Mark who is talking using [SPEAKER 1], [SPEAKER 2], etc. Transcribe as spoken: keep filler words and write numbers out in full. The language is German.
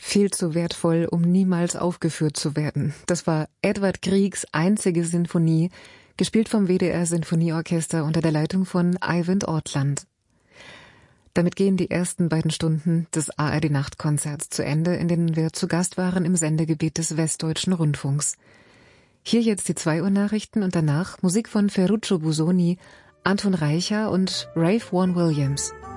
[SPEAKER 1] Viel zu wertvoll, um niemals aufgeführt zu werden. Das war Edvard Griegs einzige Sinfonie, gespielt vom W D R Sinfonieorchester unter der Leitung von Eivind Ortland. Damit gehen die ersten beiden Stunden des A R D-Nachtkonzerts zu Ende, in denen wir zu Gast waren im Sendegebiet des Westdeutschen Rundfunks. Hier jetzt die zwei Uhr Nachrichten und danach Musik von Ferruccio Busoni, Anton Reicha und Ralph Vaughan Williams.